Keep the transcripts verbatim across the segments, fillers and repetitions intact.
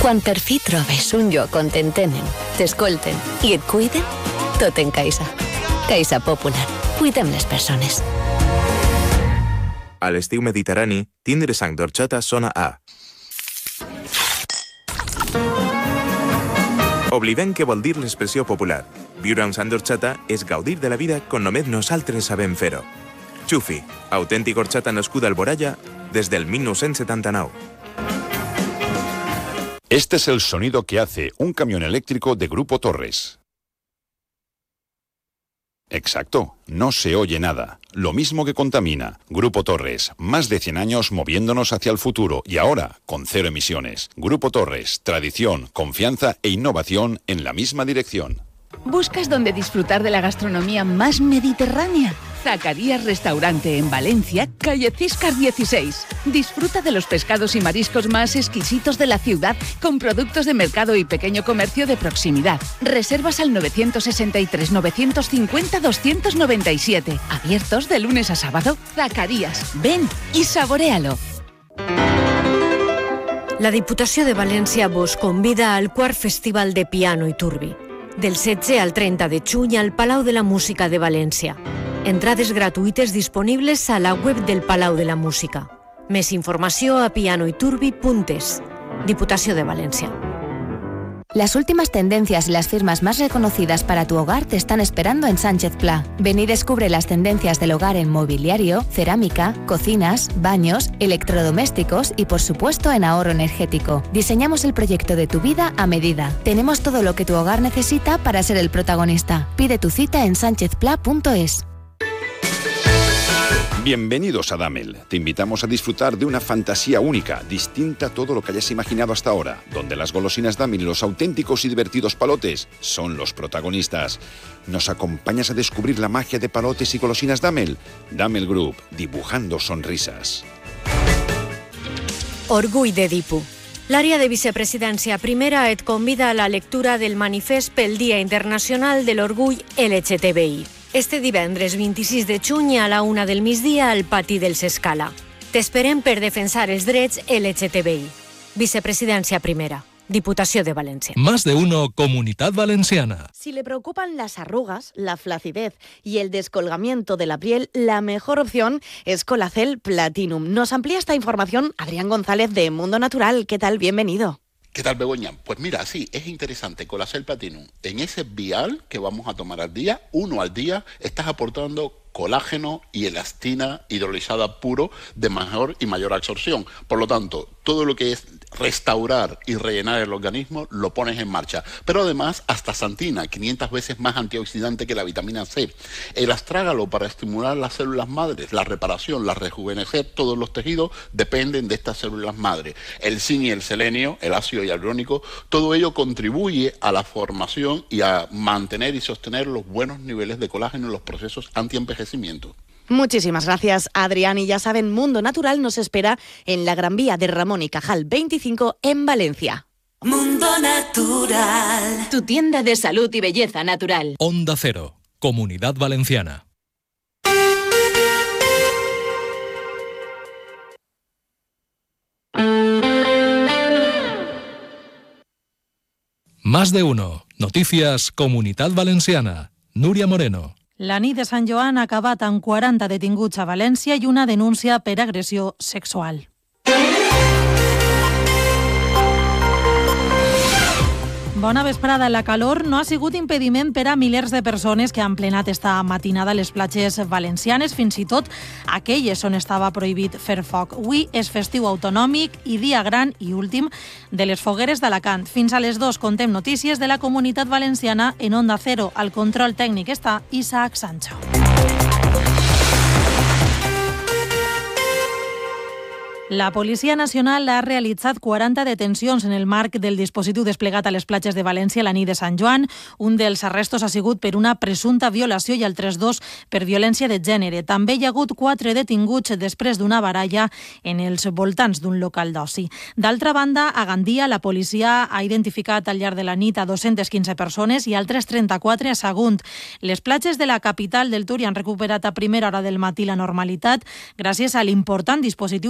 Quan per fi trobes un lloc on t'entenen, t'escolten i et cuiden, tot en Caixa. Caixa Popular. Cuidem les persones. A l'estiu mediterrani, tindre sang d'orxata sona a... Oblidem què vol dir l'expressió popular. Viure amb sang d'orxata és gaudir de la vida com només nosaltres sabem fer-ho. Xufi, autèntic horchata nascuda a Alboraya des del mil nou-cents setanta-nou. Este es el sonido que hace un camión eléctrico de Grupo Torres. Exacto, no se oye nada. Lo mismo que contamina. Grupo Torres, más de cien años moviéndonos hacia el futuro y ahora con cero emisiones. Grupo Torres, tradición, confianza e innovación en la misma dirección. ¿Buscas dónde disfrutar de la gastronomía más mediterránea? Zacarías Restaurante en Valencia, calle Ciscar dieciséis. Disfruta de los pescados y mariscos más exquisitos de la ciudad con productos de mercado y pequeño comercio de proximidad. Reservas al nueve sesenta y tres, novecientos cincuenta, doscientos noventa y siete. Abiertos de lunes a sábado. Zacarías, ven y saboréalo. La Diputació de València vos convida al quart Festival de Piano i Turbi. Del setze al trenta de juny al Palau de la Música de València. Entrades gratuïtes disponibles a la web del Palau de la Música. Més informació a pianoiturbi punt es. Diputació de València. Las últimas tendencias y las firmas más reconocidas para tu hogar te están esperando en Sánchez Pla. Ven y descubre las tendencias del hogar en mobiliario, cerámica, cocinas, baños, electrodomésticos y por supuesto en ahorro energético. Diseñamos el proyecto de tu vida a medida. Tenemos todo lo que tu hogar necesita para ser el protagonista. Pide tu cita en sánchez pla punto es. Bienvenidos a Damel. Te invitamos a disfrutar de una fantasía única, distinta a todo lo que hayas imaginado hasta ahora, donde las golosinas Damel y los auténticos y divertidos palotes son los protagonistas. ¿Nos acompañas a descubrir la magia de palotes y golosinas Damel? Damel Group, dibujando sonrisas. Orgull de Dipu. L'àrea de vicepresidència primera et convida a la lectura del manifest pel Dia Internacional de l'Orgull L G T B I. Este divendres vint-i-sis de juny a la una del migdia al pati del Sescala. T'esperem per defensar els drets L G T B I. Vicepresidència primera. Diputació de València. Más de uno, Comunidad Valenciana. Si le preocupan las arrugas, la flacidez y el descolgamiento de la piel, la mejor opción es Colacel Platinum. Nos amplía esta información Adrián González de Mundo Natural. ¿Qué tal? Bienvenido. ¿Qué tal, Begoña? Pues mira, sí, es interesante. Colacel Platinum, en ese vial que vamos a tomar al día, uno al día, estás aportando colágeno y elastina hidrolizada puro de mejor y mayor absorción. Por lo tanto, todo lo que es restaurar y rellenar el organismo lo pones en marcha. Pero además, astaxantina, quinientas veces más antioxidante que la vitamina C. El astrágalo para estimular las células madres, la reparación, la rejuvenecer todos los tejidos dependen de estas células madres. El zinc y el selenio, el ácido hialurónico, todo ello contribuye a la formación y a mantener y sostener los buenos niveles de colágeno en los procesos antienvejecimiento. Muchísimas gracias, Adrián. Y ya saben, Mundo Natural nos espera en la Gran Vía de Ramón y Cajal veinticinco en Valencia. Mundo Natural. Tu tienda de salud y belleza natural. Onda Cero, Comunidad Valenciana. Más de uno. Noticias, Comunidad Valenciana. Núria Moreno. La nit de Sant Joan ha acabat amb quaranta detinguts a València i una denúncia per agressió sexual. Bona vesprada. La calor no ha sigut impediment per a milers de persones que han plenat esta matinada les platges valencianes, fins i tot aquelles on estava prohibit fer foc. Avui és festiu autonòmic i dia gran i últim de les fogueres d'Alacant. Fins a les dues contem notícies de la Comunitat Valenciana en Onda Cero. Al control tècnic està Isaac Sancho. La Policia Nacional ha realitzat quaranta detencions en el marc del dispositiu desplegat a les platges de València la nit de Sant Joan. Un dels arrestos ha sigut per una presumpta violació i altres dos per violència de gènere. També hi ha hagut quatre detinguts després d'una baralla en els voltants d'un local d'oci. D'altra banda, a Gandia, la policia ha identificat al llarg de la nit a dos-centes quinze persones i altres trenta-quatre a Sagunt. Les platges de la capital del Turia han recuperat a primera hora del matí la normalitat gràcies a l'important dispositiu de neteja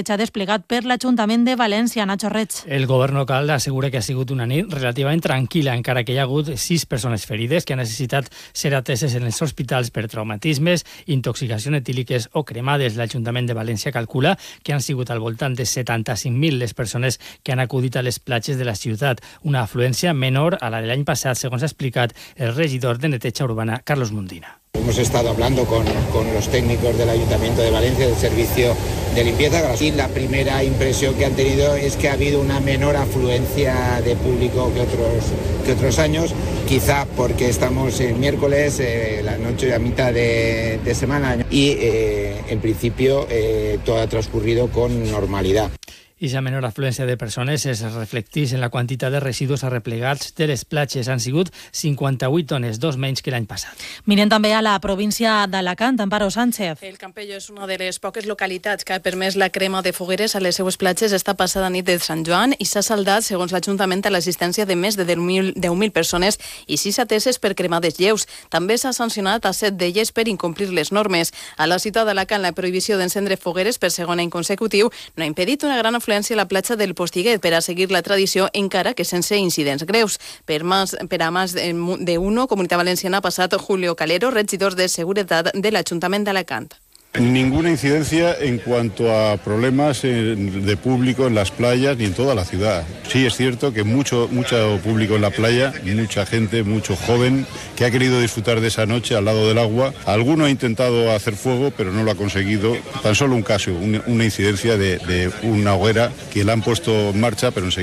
marxa desplegat per l'Ajuntament de València. Nacho Reig. El govern local assegura que ha sigut una nit relativament tranquil·la, encara que hi ha hagut sis persones ferides que han necessitat ser ateses en els hospitals per traumatismes, intoxicacions etíliques o cremades. L'Ajuntament de València calcula que han sigut al voltant de setanta-cinc mil les persones que han acudit a les platges de la ciutat, una afluència menor a la de l'any passat, segons ha explicat el regidor de Neteja Urbana, Carlos Mundina. Hemos estado hablando con, con los técnicos del Ayuntamiento de Valencia, del servicio de limpieza, y la primera impresión que han tenido es que ha habido una menor afluencia de público que otros, que otros años, quizá porque estamos en miércoles, eh, la noche a mitad de, de semana, y eh, en principio eh, todo ha transcurrido con normalidad. I la menor afluència de persones es reflecteix en la quantitat de residus arreplegats de les platges. Han sigut cinquanta-vuit tones, dos menys que l'any passat. Mirem també a la província d'Alacant. Amparo Sánchez. El Campello és una de les poques localitats que ha permès la crema de fogueres a les seues platges esta passada nit de Sant Joan i s'ha saldat, segons l'Ajuntament, a l'assistència de més de deu mil persones i sis ateses per cremades lleus. També s'ha sancionat a set d'elles per incomplir les normes. A la ciutat d'Alacant, la prohibició d'encendre fogueres per segon any consecutiu no ha impedit una gran afluència a la platja del Postiguet per a seguir la tradició, encara que sense incidents greus. Per, más, per a més de uno, Comunitat Valenciana ha passat Julio Calero, regidor de Seguretat de l'Ajuntament d'Alacant. Ninguna incidencia en cuanto a problemas de público en las playas ni en toda la ciudad. Sí es cierto que mucho, mucho público en la playa, mucha gente, mucho joven que ha querido disfrutar de esa noche al lado del agua. Alguno ha intentado hacer fuego, pero no lo ha conseguido. Tan solo un caso, una incidencia de, de una hoguera que la han puesto en marcha, pero enseguida